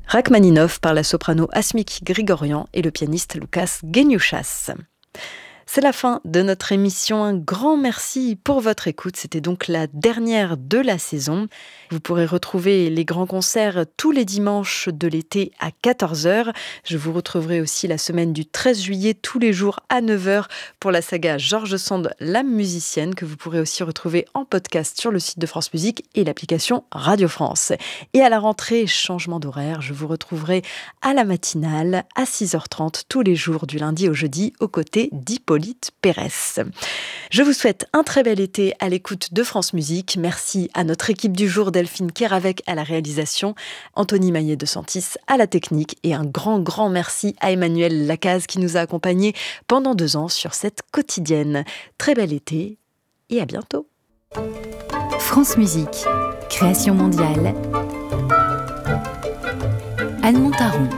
Rachmaninov par la soprano Asmik Grigorian et le pianiste Lucas Geniushas. C'est la fin de notre émission. Un grand merci pour votre écoute. C'était donc la dernière de la saison. Vous pourrez retrouver les grands concerts tous les dimanches de l'été à 14h. Je vous retrouverai aussi la semaine du 13 juillet tous les jours à 9h pour la saga George Sand, l'âme musicienne, que vous pourrez aussi retrouver en podcast sur le site de France Musique et l'application Radio France. Et à la rentrée, changement d'horaire, je vous retrouverai à la matinale à 6h30 tous les jours du lundi au jeudi aux côtés d'Hippolyte Pérès. Je vous souhaite un très bel été à l'écoute de France Musique. Merci à notre équipe du jour, Delphine Kéravec à la réalisation, Anthony Maillet de Santis à la technique et un grand merci à Emmanuel Lacaze qui nous a accompagnés pendant 2 ans sur cette quotidienne. Très bel été et à bientôt. France Musique, création mondiale. Anne Montaron.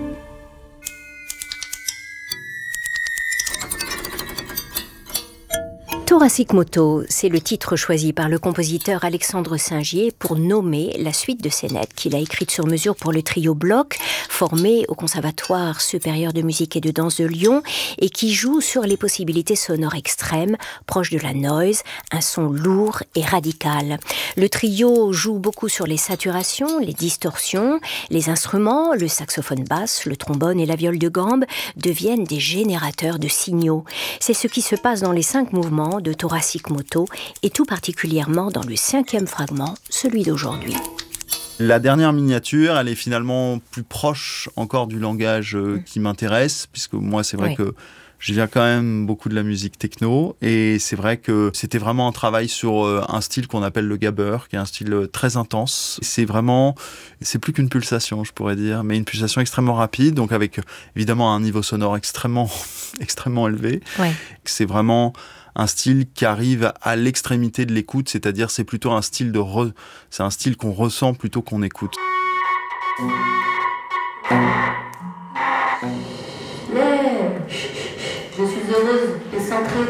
Thoracic Moto, c'est le titre choisi par le compositeur Alexandre Singier pour nommer la suite de scénettes qu'il a écrite sur mesure pour le trio Bloch, formé au Conservatoire supérieur de musique et de danse de Lyon et qui joue sur les possibilités sonores extrêmes, proches de la noise, un son lourd et radical. Le trio joue beaucoup sur les saturations, les distorsions, les instruments, le saxophone basse, le trombone et la viole de gambe deviennent des générateurs de signaux. C'est ce qui se passe dans les 5 mouvements de Thoracic Moto et tout particulièrement dans le 5e fragment, celui d'aujourd'hui. La dernière miniature, elle est finalement plus proche encore du langage qui m'intéresse, puisque moi c'est vrai que je viens quand même beaucoup de la musique techno et c'est vrai que c'était vraiment un travail sur un style qu'on appelle le gabber, qui est un style très intense. C'est plus qu'une pulsation, je pourrais dire, mais une pulsation extrêmement rapide, donc avec évidemment un niveau sonore extrêmement élevé. Ouais. C'est vraiment un style qui arrive à l'extrémité de l'écoute, c'est-à-dire c'est plutôt un style c'est un style qu'on ressent plutôt qu'on écoute. Je suis heureuse et centrée.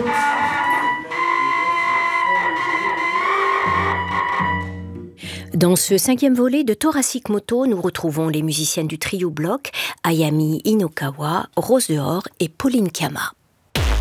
Dans ce 5e volet de Thoracic Moto, nous retrouvons les musiciennes du trio Bloch, Ayami Inokawa, Rose Dehors et Pauline Kama.